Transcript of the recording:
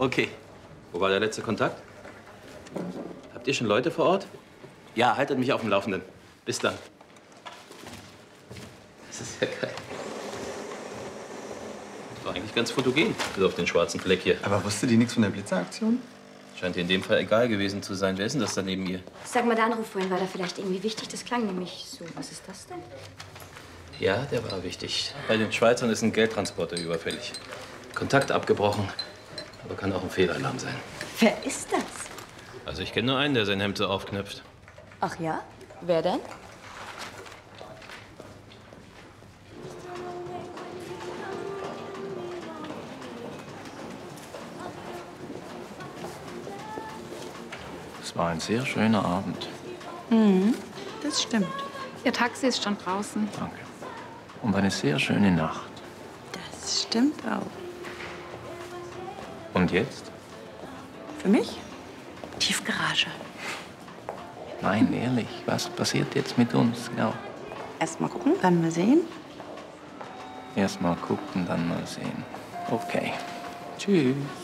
Okay. Wo war der letzte Kontakt? Habt ihr schon Leute vor Ort? Ja, haltet mich auf dem Laufenden. Bis dann. Das ist ja geil. War eigentlich ganz fotogen, bis auf den schwarzen Fleck hier. Aber wusste die nichts von der Blitzeraktion? Scheint dir in dem Fall egal gewesen zu sein. Wer ist denn das da neben ihr? Sag mal, der Anruf vorhin war da vielleicht irgendwie wichtig? Das klang nämlich so. Was ist das denn? Ja, der war wichtig. Bei den Schweizern ist ein Geldtransporter überfällig. Kontakt abgebrochen, aber kann auch ein Fehlalarm sein. Wer ist das? Also ich kenne nur einen, der sein Hemd so aufknöpft. Ach ja? Wer denn? Es war ein sehr schöner Abend. Das stimmt. Ihr Taxi ist schon draußen. Danke. Und eine sehr schöne Nacht. Das stimmt auch. Und jetzt? Für mich? Tiefgarage. Nein, ehrlich, was passiert jetzt mit uns? Ja, Erst mal gucken, dann mal sehen. erst mal gucken, dann mal sehen. Okay. Tschüss.